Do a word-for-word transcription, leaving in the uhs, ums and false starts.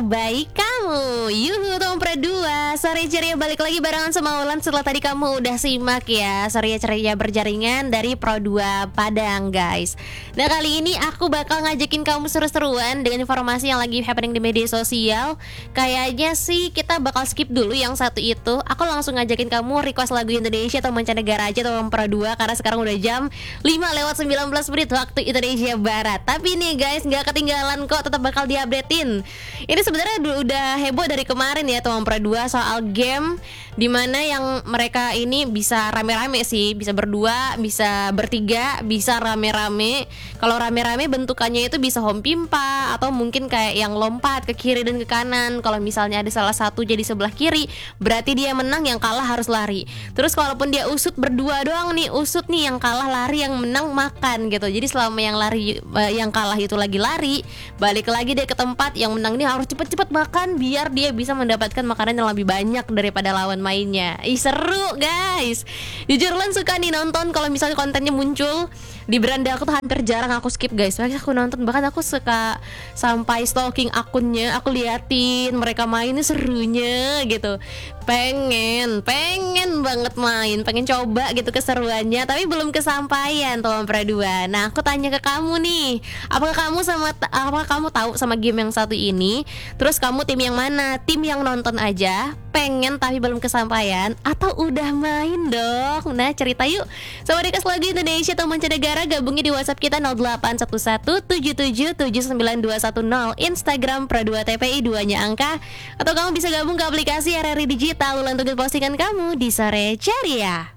terbaik kamu. Yuhu Tom Pro dua. Sore ceria balik lagi barengan sama Ulan setelah tadi kamu udah simak ya Sore ceria berjaringan dari Pro dua Padang guys. Nah kali ini aku bakal ngajakin kamu seru-seruan dengan informasi yang lagi happening di media sosial. Kayaknya sih kita bakal skip dulu yang satu itu. Aku langsung ngajakin kamu request lagu Indonesia atau mancanegara aja Tom Pro dua. Karena sekarang udah jam lima lewat sembilan belas menit waktu Indonesia Barat. Tapi nih guys, gak ketinggalan kok, tetap bakal diupdatein. Ini sebenarnya udah heboh dari kemarin ya Tom Pro dua soal game dimana yang mereka ini bisa rame-rame sih, bisa berdua, bisa bertiga, bisa rame-rame. Kalau rame-rame bentukannya itu bisa home pimpa atau mungkin kayak yang lompat ke kiri dan ke kanan. Kalau misalnya ada salah satu jadi sebelah kiri, berarti dia menang, yang kalah harus lari. Terus kalaupun dia usut berdua doang nih, usut nih, yang kalah lari, yang menang makan gitu. Jadi selama yang lari yang kalah itu lagi lari, balik lagi dia ke tempat, yang menang ini harus cepet-cepet makan biar dia bisa mendapatkan makanan yang lebih banyak daripada lawan mainnya. Ih seru guys. Jujur Lan suka nih nonton kalau misalnya kontennya muncul di beranda aku tuh hampir jarang aku skip guys. Makanya aku nonton, bahkan aku suka sampai stalking akunnya, aku liatin mereka mainnya serunya gitu. Pengen, pengen banget main, pengen coba gitu keseruannya, tapi belum kesampaian Tom Pro dua. Nah aku tanya ke kamu nih, apakah kamu sama apakah kamu tahu sama game yang satu ini? Terus kamu tim yang mana? Tim yang nonton aja, pengen tapi belum kesampaian, atau udah main dong? Nah cerita yuk. Sama request lagu Indonesia atau mancanegara, gabungnya di WhatsApp kita nol delapan satu satu tujuh tujuh tujuh sembilan dua satu nol, Instagram Pro dua T P I duanya angka, atau kamu bisa gabung ke aplikasi R R I Digital untuk postingan kamu di Sore Ceria.